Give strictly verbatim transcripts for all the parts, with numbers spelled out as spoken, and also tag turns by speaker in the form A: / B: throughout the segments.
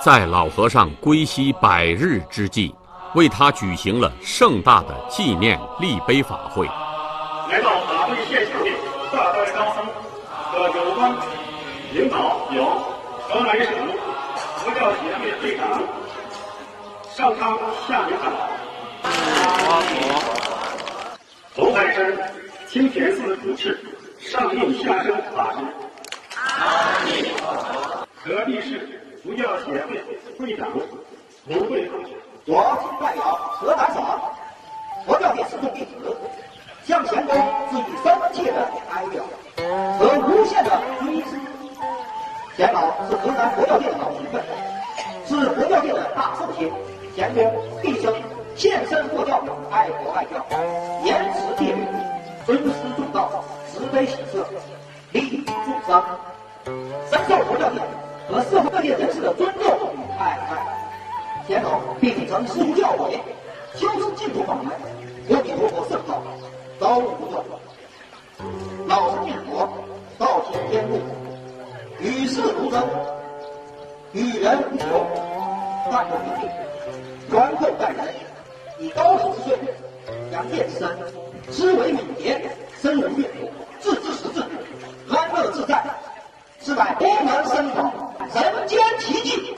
A: 在老和尚归西百日之际，为他举行了盛大的纪念立碑法会。
B: 来到法会现场的大代高僧和有关领导有河南省佛教协会会长上康下明长老，红海山清田寺主持上应下生法师，河地市佛教协会会长卢贵同学。
C: 我代表河南省佛教界十众弟子，向贤公致以深切的哀悼和无限的追思。贤老是河南佛教界的老前辈，是佛教界的大圣贤。贤公毕生献身佛教，爱国爱教，严持戒律，尊师重道，慈悲喜舍，利益众生，深受佛教界和社会各界人士的尊重与爱戴。贤老秉承师父教诲，修持净土法门，阿弥陀佛圣道，朝不断。老生念佛，道行天路，与世无争，与人无求，淡泊名利，宽厚待人，以高人之岁，扬见之身，思维敏捷，深入阅读，置之实质，安乐自在，是乃功能深广，人间奇迹。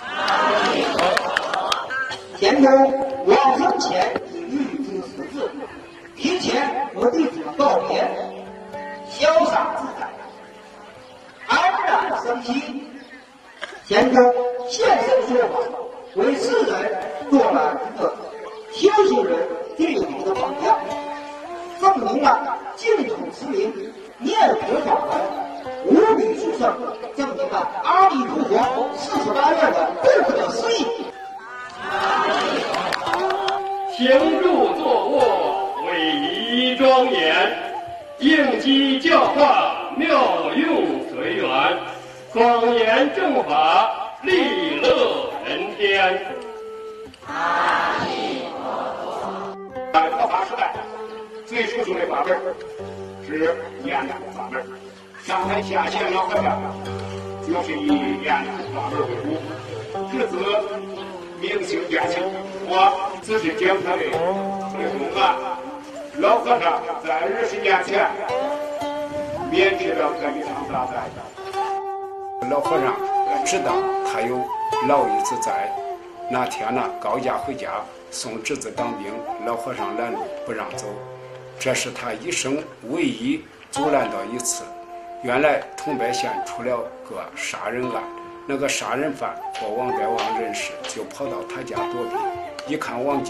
C: 贤公往生前已预知时至，提前和弟子们告别，潇洒自在，安然生息。贤公现身说法，为世人做了一个修行人最好的榜样，证明了净土持名念佛法门无比殊胜，证明了阿弥陀佛四十八愿的不可思议。
B: 行住坐卧，威仪庄严，应机教化，妙用随缘，广言正法，利乐人天。阿弥陀佛。在佛法时代，最殊胜的法门是念佛法门。上海下线老和尚就是以念佛法门为主，至此明星变形。我只是讲他的内容啊。老和尚在二十年前免去了这一场大灾。
D: 老和尚知道他有老一子在，那天呢高家回家送侄子当兵，老和尚拦路不让走，这是他一生唯一阻拦到一次。原来桐柏县出了个杀人案，那个杀人犯和王代王认识，就跑到他家躲避，一看王